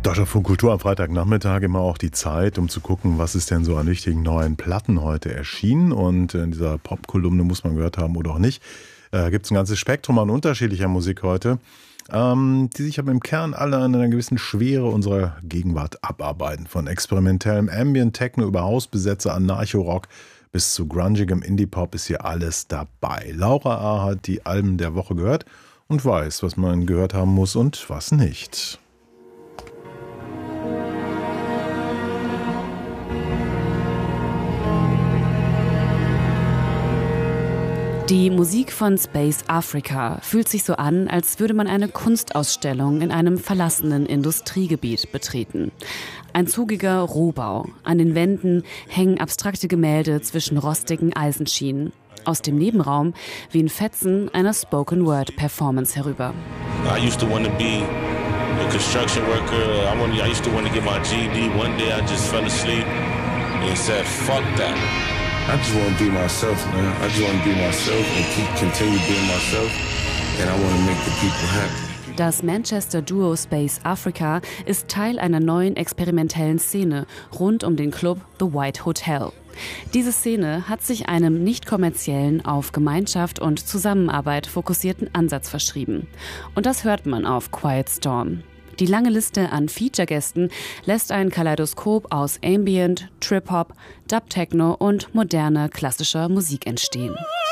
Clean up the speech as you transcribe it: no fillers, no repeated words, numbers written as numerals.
Deutschlandfunk Kultur am Freitagnachmittag immer auch die Zeit, um zu gucken, was ist denn so an wichtigen neuen Platten heute erschienen. Und in dieser Pop-Kolumne, muss man gehört haben oder auch nicht, gibt es ein ganzes Spektrum an unterschiedlicher Musik heute, die sich aber im Kern alle an einer gewissen Schwere unserer Gegenwart abarbeiten. Von experimentellem Ambient Techno über Hausbesetzer, Anarcho-Rock bis zu grungigem Indie-Pop ist hier alles dabei. Laura A. hat die Alben der Woche gehört und weiß, was man gehört haben muss und was nicht. Die Musik von Space Africa fühlt sich so an, als würde man eine Kunstausstellung in einem verlassenen Industriegebiet betreten. Ein zugiger Rohbau. An den Wänden hängen abstrakte Gemälde zwischen rostigen Eisenschienen. Aus dem Nebenraum wehen Fetzen einer Spoken-Word-Performance herüber. I used to want to be a construction worker. I used to want to get my GED. One day I just fell asleep and said, fuck that. I just want to be myself, man. I just want to be myself and continue being myself. And I want to make the people happy. Das Manchester-Duo Space Africa ist Teil einer neuen experimentellen Szene rund um den Club The White Hotel. Diese Szene hat sich einem nicht kommerziellen, auf Gemeinschaft und Zusammenarbeit fokussierten Ansatz verschrieben. Und das hört man auf Quiet Storm. Die lange Liste an Feature-Gästen lässt ein Kaleidoskop aus Ambient, Trip-Hop, Dub-Techno und moderner klassischer Musik entstehen.